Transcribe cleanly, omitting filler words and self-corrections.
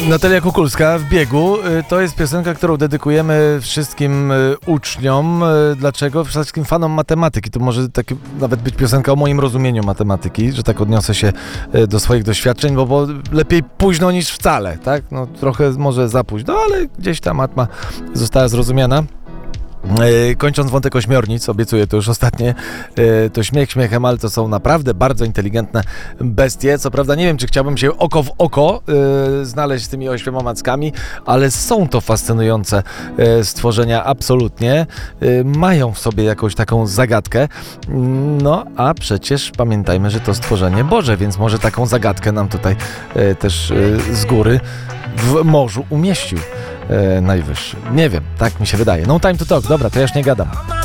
Natalia Kukulska w biegu to jest piosenka, którą dedykujemy wszystkim uczniom. Dlaczego? Wszystkim fanom matematyki. To może nawet być piosenka o moim rozumieniu matematyki, że tak odniosę się do swoich doświadczeń, bo lepiej późno niż wcale, tak? No trochę może za późno, ale gdzieś ta matma została zrozumiana. Kończąc wątek ośmiornic, obiecuję to już ostatnie, to śmiech śmiechem, ale to są naprawdę bardzo inteligentne bestie. Co prawda nie wiem, czy chciałbym się oko w oko znaleźć z tymi 8 mackami, ale są to fascynujące stworzenia, absolutnie. Mają w sobie jakąś taką zagadkę. No, a przecież pamiętajmy, że to stworzenie Boże, więc może taką zagadkę nam tutaj też z góry w morzu umieścił najwyższy. Nie wiem, tak mi się wydaje. No time to talk, dobra, to ja już nie gadam.